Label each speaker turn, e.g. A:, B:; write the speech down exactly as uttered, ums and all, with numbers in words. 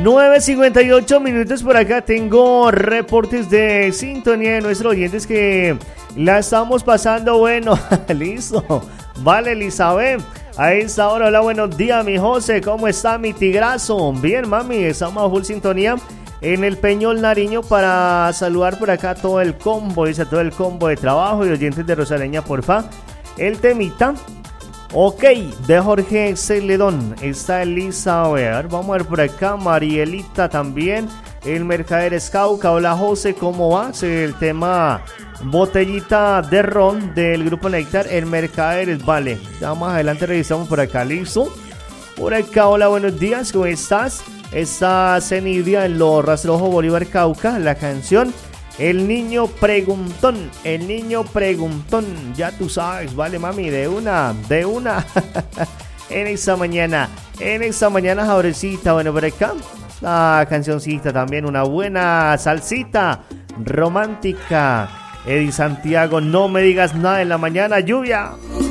A: nueve cincuenta y ocho minutos por acá. Tengo reportes de sintonía de nuestros oyentes que la estamos pasando bueno. Listo. Vale, Elizabeth. A esta hora, hola, buenos días, mi José. ¿Cómo está mi tigrazo? Bien, mami. Estamos a full sintonía en el Peñol Nariño para saludar por acá todo el combo. Dice todo el combo de trabajo y oyentes de Rosaleña, porfa. El temita. Ok, de Jorge Celedón. Está Elisa, a ver, vamos a ver por acá. Marielita también. El Mercader Escauca. Hola, José, ¿cómo va? El tema botellita de ron del grupo Néctar. El Mercader, vale. Ya más adelante revisamos por acá, listo. Por acá, hola, buenos días, ¿cómo estás? Está Cenidia en los Rastrojos Bolívar Cauca. La canción El Niño Preguntón. El Niño Preguntón. Ya tú sabes, vale, mami, de una, de una. En esta mañana, en esta mañana, Jaurecita. Bueno, por acá, la cancioncita también, una buena salsita romántica. Eddie Santiago, no me digas nada en la mañana, lluvia.